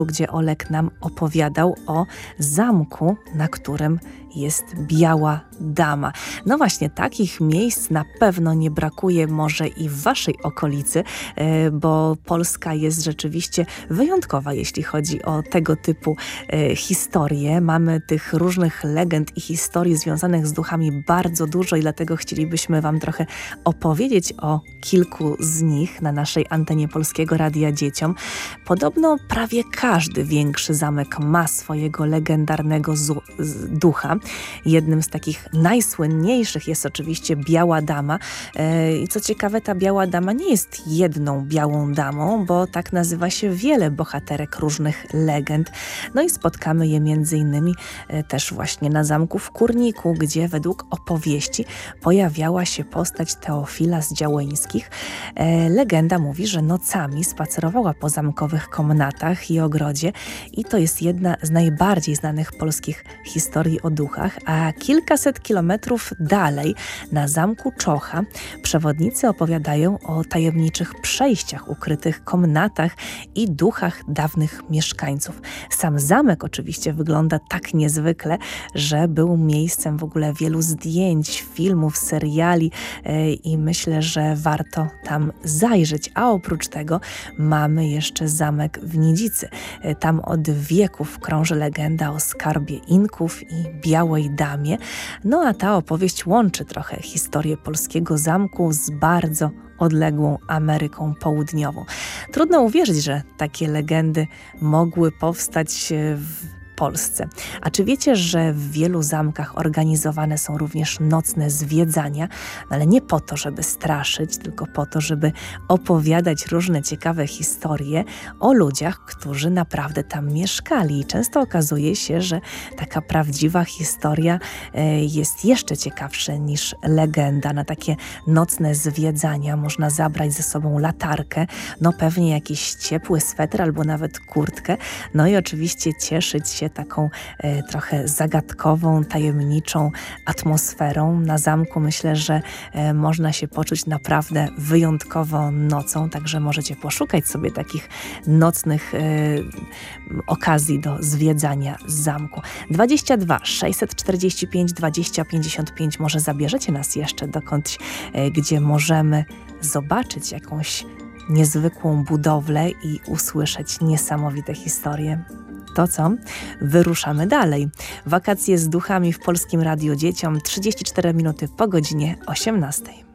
gdzie Olek nam opowiadał o zamku, na którym jest Biała Dama. No właśnie, takich miejsc na pewno nie brakuje może i w waszej okolicy, bo Polska jest rzeczywiście wyjątkowa, jeśli chodzi o tego typu historie. Mamy tych różnych legend i historii związanych z duchami bardzo dużo i dlatego chcielibyśmy wam trochę opowiedzieć o kilku z nich na naszej antenie Polskiego Radia Dzieciom. Podobno prawie każdy większy zamek ma swojego legendarnego ducha. Jednym z takich najsłynniejszych jest oczywiście Biała Dama. I co ciekawe, ta Biała Dama nie jest jedną białą damą, bo tak nazywa się wiele bohaterek różnych legend. No i spotkamy je między innymi też właśnie na zamku w Kurniku, gdzie według opowieści pojawiała się postać Teofila z Działeńskich. Legenda mówi, że nocami spacerowała po zamkowych komnatach i ogrodzie i to jest jedna z najbardziej znanych polskich historii o duchach, a kilkaset kilometrów dalej na zamku Czocha przewodnicy opowiadają o tajemniczych przejściach, ukrytych komnatach i duchach dawnych mieszkańców. Sam zamek oczywiście wygląda tak niezwykle, że był miejscem w ogóle wielu zdjęć, filmów, seriali i myślę, że warto tam zajrzeć. A oprócz tego mamy jeszcze zamek w Nidzicy. Tam od wieków krąży legenda o skarbie Inków i Białej Damie. No a ta opowieść łączy trochę historię polskiego zamku z bardzo odległą Ameryką Południową. Trudno uwierzyć, że takie legendy mogły powstać w Polsce. A czy wiecie, że w wielu zamkach organizowane są również nocne zwiedzania, no ale nie po to, żeby straszyć, tylko po to, żeby opowiadać różne ciekawe historie o ludziach, którzy naprawdę tam mieszkali. I często okazuje się, że taka prawdziwa historia jest jeszcze ciekawsza niż legenda. Na takie nocne zwiedzania można zabrać ze sobą latarkę, no pewnie jakiś ciepły sweter albo nawet kurtkę, no i oczywiście cieszyć się taką trochę zagadkową, tajemniczą atmosferą. Na zamku myślę, że można się poczuć naprawdę wyjątkowo nocą, także możecie poszukać sobie takich nocnych okazji do zwiedzania zamku. 22 645 20 55, może zabierzecie nas jeszcze dokądś, gdzie możemy zobaczyć jakąś niezwykłą budowlę i usłyszeć niesamowite historie. To co? Wyruszamy dalej. Wakacje z duchami w Polskim Radiu Dzieciom, 34 minuty po godzinie 18.